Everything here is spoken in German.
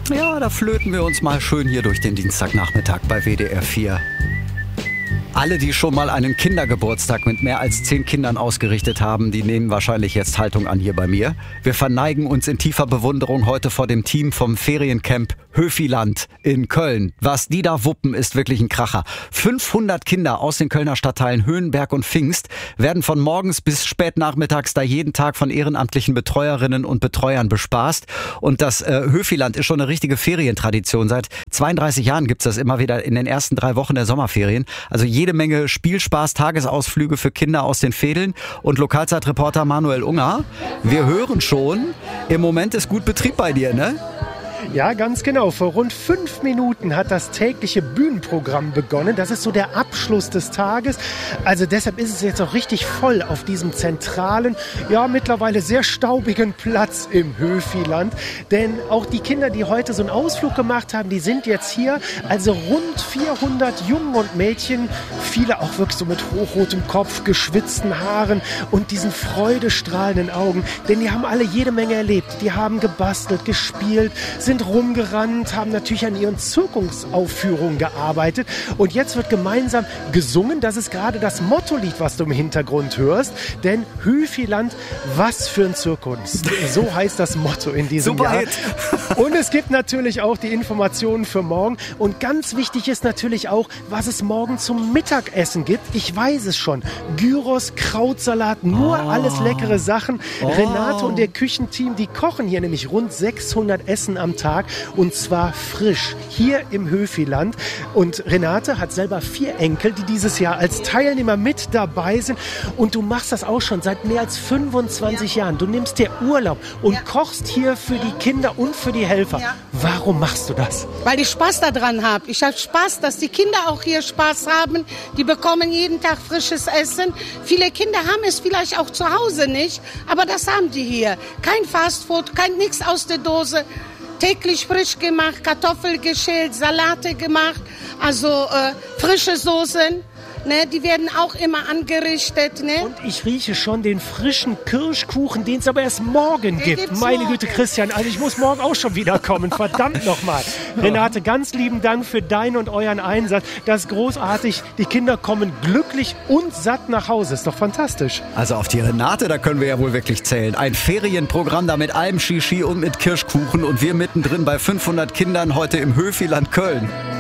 Ja, da flöten wir uns mal schön hier durch den Dienstagnachmittag bei WDR 4. Alle, die schon mal einen Kindergeburtstag mit mehr als 10 Kindern ausgerichtet haben, die nehmen wahrscheinlich jetzt Haltung an hier bei mir. Wir verneigen uns in tiefer Bewunderung heute vor dem Team vom Feriencamp Höfiland in Köln. Was die da wuppen, ist wirklich ein Kracher. 500 Kinder aus den Kölner Stadtteilen Höhenberg und Pfingst werden von morgens bis spät nachmittags da jeden Tag von ehrenamtlichen Betreuerinnen und Betreuern bespaßt. Und das Höfiland ist schon eine richtige Ferientradition. Seit 32 Jahren gibt's das immer wieder in den ersten 3 Wochen der Sommerferien. Also jede Menge Spielspaß, Tagesausflüge für Kinder aus den Vedeln. Und Lokalzeitreporter Manuel Unger, wir hören schon, im Moment ist gut Betrieb bei dir, ne? Ja, ganz genau. Vor rund 5 Minuten hat das tägliche Bühnenprogramm begonnen. Das ist so der Abschluss des Tages. Also deshalb ist es jetzt auch richtig voll auf diesem zentralen, ja mittlerweile sehr staubigen Platz im Höfiland. Denn auch die Kinder, die heute so einen Ausflug gemacht haben, die sind jetzt hier. Also rund 400 Jungen und Mädchen, viele auch wirklich so mit hochrotem Kopf, geschwitzten Haaren und diesen freudestrahlenden Augen. Denn die haben alle jede Menge erlebt. Die haben gebastelt, gespielt, sind rumgerannt, haben natürlich an ihren Zirkusaufführungen gearbeitet und jetzt wird gemeinsam gesungen. Das ist gerade das Mottolied, was du im Hintergrund hörst, denn Höfiland, was für ein Zirkus. So heißt das Motto in diesem Jahr. Und es gibt natürlich auch die Informationen für morgen und ganz wichtig ist natürlich auch, was es morgen zum Mittagessen gibt. Ich weiß es schon. Gyros, Krautsalat, nur alles leckere Sachen. Renate und der Küchenteam, die kochen hier nämlich rund 600 Essen am Tag und zwar frisch hier im Höfiland. Und Renate hat selber 4 Enkel, die dieses Jahr als Teilnehmer mit dabei sind. Und du machst das auch schon seit mehr als 25 Jahren. Du nimmst dir Urlaub und kochst hier für die Kinder und für die Helfer. Ja. Warum machst du das? Weil ich Spaß daran habe. Ich habe Spaß, dass die Kinder auch hier Spaß haben. Die bekommen jeden Tag frisches Essen. Viele Kinder haben es vielleicht auch zu Hause nicht, aber das haben die hier. Kein Fastfood, nichts aus der Dose. Täglich frisch gemacht, Kartoffeln geschält, Salate gemacht, also frische Soßen. Ne, die werden auch immer angerichtet. Ne? Und ich rieche schon den frischen Kirschkuchen, den es aber erst morgen gibt. Meine Güte, Christian, also ich muss morgen auch schon wiederkommen. Verdammt nochmal. Renate, ganz lieben Dank für deinen und euren Einsatz. Das ist großartig. Die Kinder kommen glücklich und satt nach Hause. Ist doch fantastisch. Also auf die Renate, da können wir ja wohl wirklich zählen. Ein Ferienprogramm da mit allem Shishi und mit Kirschkuchen und wir mittendrin bei 500 Kindern heute im Höfiland Köln.